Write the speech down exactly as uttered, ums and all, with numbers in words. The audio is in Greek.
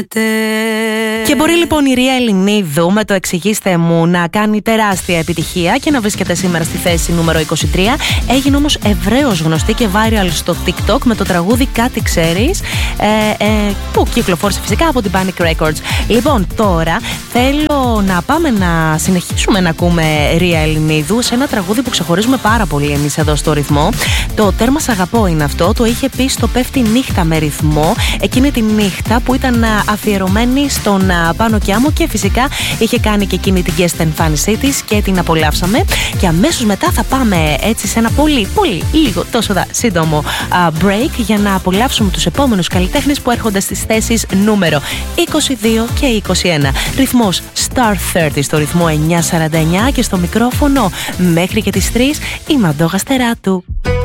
Και μπορεί λοιπόν η Ρία Ελληνίδου με το «Εξηγήστε μου» να κάνει τεράστια επιτυχία και να βρίσκεται σήμερα στη θέση νούμερο είκοσι τρία. Έγινε όμως ευρέως γνωστή και viral στο TikTok με το τραγούδι «Κάτι ξέρεις», ε, ε, που κυκλοφόρησε φυσικά από την Panic Records. Λοιπόν, τώρα θέλω να πάμε να συνεχίσουμε να ακούμε Ρία Ελληνίδου σε ένα τραγούδι που ξεχωρίζουμε πάρα πολύ εμείς εδώ στο Ρυθμό. Το «Τέρμα σ' αγαπώ» είναι αυτό. Το είχε πει στο «Πέφτει νύχτα με ρυθμό», εκείνη τη νύχτα που ήταν αφιερωμένη στον Πάνο Κιάμο, και φυσικά είχε κάνει και εκείνη την guest εμφάνισή της και την απολαύσαμε. Και αμέσως μετά θα πάμε έτσι σε ένα πολύ πολύ λίγο τόσο δα, σύντομο uh, break για να απολαύσουμε τους επόμενους καλλιτέχνες που έρχονται στις θέσεις νούμερο είκοσι δύο και είκοσι ένα. Ρυθμός Star τριάντα στο ρυθμό εννιακόσια σαράντα εννιά και στο μικρόφωνο μέχρι και τις τρεις η Μαντώ Γαστεράτου.